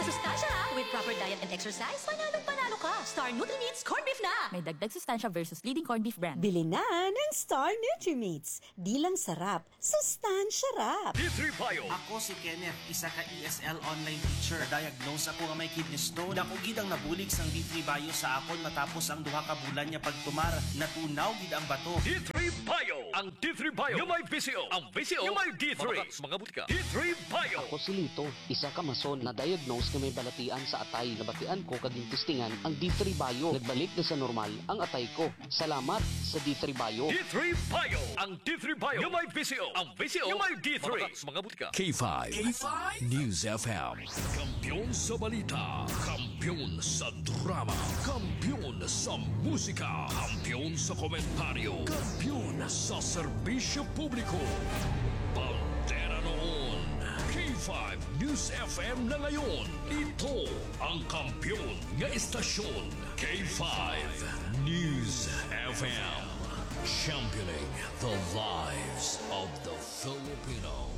Sustansya ha! With proper diet and exercise, panalo ka! Star Nutri-Meats Corned Beef na! May dagdag sustansya versus leading corned beef brand. Bili na ng Star Nutri-Meats. Di lang sarap, sustansya rap. D3 Bio. Ako si Kenneth, isa ka ESL online teacher. Diagnose ako nga may kidney stone. Ako gid ang nabulig sang D3 Bio sa akon matapos ang duha ka bulan niya pagtumar. Natunaw gid ang bato. D3 Bio. Ang D3 Bio yung may VCO. Ang VCO yung may D3. Mga butika. D3 Bio. Ako si Lito, isa ka mason na diagnose nga may balatian sa atay. Nabatian ko kaging testingan ang D3 Bio. Nagbalik na sa normal ang atay ko. Salamat sa D3 Bio. D3 Bio. Ang D3 Bio yung may VCO. Ang VCO yung may D3. Mga butika. K5. News FM. Kampiyon sa balita. Kampiyon sa drama. Kampiyon sa musika. Kampiyon sa komentaryo. Kampiyon sa serbisyo publiko. Pantera noon. K5 News FM na ngayon. Ito ang kampiyon nga istasyon. K5 News FM. Championing the lives of the Filipino.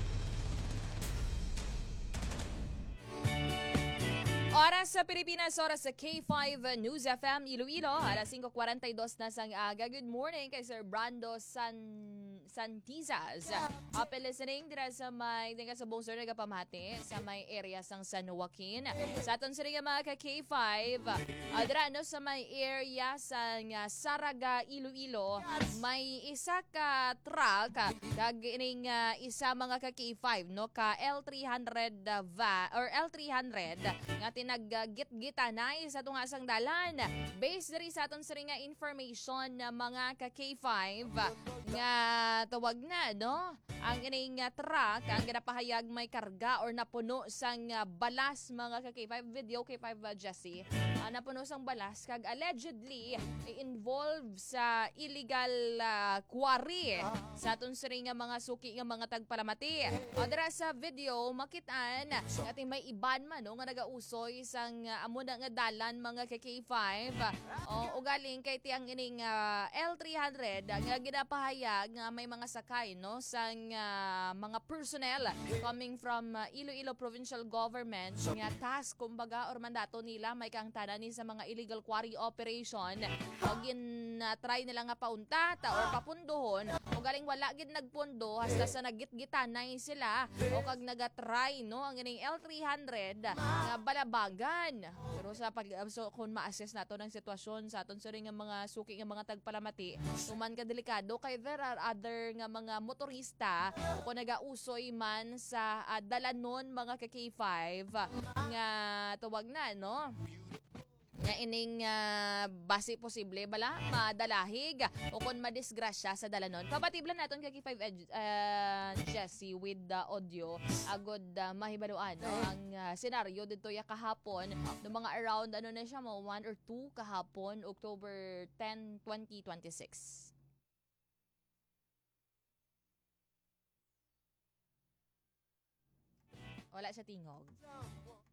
Oras sa Pilipinas, oras sa K5 News FM Iloilo. Alas 5:42 na sang aga. Good morning kay Sir Brando Santizas. Up listening dira sa may sa buong sir nagapamati sa may area sang San Joaquin. Sa aton sa mga ka K5, dira no sa may area sang Saraga, Iloilo, may isa ka truck kag ining isa mga ka K5 no ka L300 or L300 nga nag-git-gitanay sa itong asang dalan. Based diri sa aton sa nga information na mga ka-K5 nga tawag na, no? Ang ining truck, ang ginapahayag may karga or napuno sang balas mga ka-K5. Video K5 Jesse. Napuno sang balas kag allegedly involved sa illegal quarry sa aton sa nga mga suki nga mga tagpalamati. Dira sa video, makitaan natin may iban man no, nga nagausoy sang amo na nga dalan mga K5 o galing kay tiyang ining L300 nga ginapahayag nga may mga sakay no sang mga personnel coming from Iloilo Provincial Government nga task kumbaga or mandato nila may kang tanan sa mga illegal quarry operation o try nila nga pauntata or papundohon o galing wala gid nagpundo hasta sa nagitgitanay sila o kag nagatry no ang ining L300 nga balabagan. Pero sa kung ma-assess nato ng sitwasyon sa aton sa nga mga suki nga mga tagpalamati, tuman ka delikado kay there are other nga mga motorista o kung nagausoy man sa dalanon mga ka-K5 nga tuwag na no nga ining base posible bala madalahig o kung madisgrasya sa dalanon. Papatiblan naton kay K5 Jesse with the audio agod mahibaluan no? Ang senaryo dito ya kahapon no mga around ano na siya mo 1 or 2 kahapon October 10, 2026. Wala sa tingog.